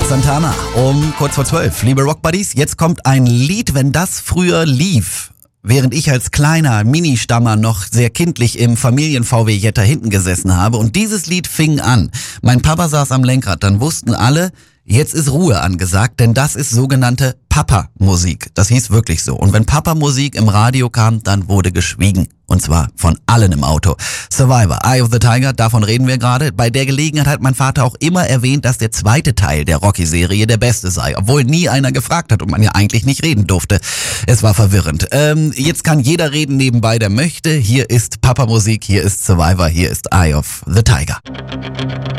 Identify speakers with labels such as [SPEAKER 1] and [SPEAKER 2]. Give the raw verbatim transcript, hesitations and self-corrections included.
[SPEAKER 1] Santana um kurz vor zwölf. Liebe Rockbuddies, jetzt kommt ein Lied, wenn das früher lief, während ich als kleiner Ministammer noch sehr kindlich im Familien-V W Jetta hinten gesessen habe und dieses Lied fing an. Mein Papa saß am Lenkrad, dann wussten alle, jetzt ist Ruhe angesagt, denn das ist sogenannte Papa-Musik. Das hieß wirklich so. Und wenn Papa-Musik im Radio kam, dann wurde geschwiegen. Und zwar von allen im Auto. Survivor, Eye of the Tiger, davon reden wir gerade. Bei der Gelegenheit hat mein Vater auch immer erwähnt, dass der zweite Teil der Rocky-Serie der beste sei. Obwohl nie einer gefragt hat und man ja eigentlich nicht reden durfte. Es war verwirrend. Ähm, jetzt kann jeder reden nebenbei, der möchte. Hier ist Papa-Musik, hier ist Survivor, hier ist Eye of the Tiger.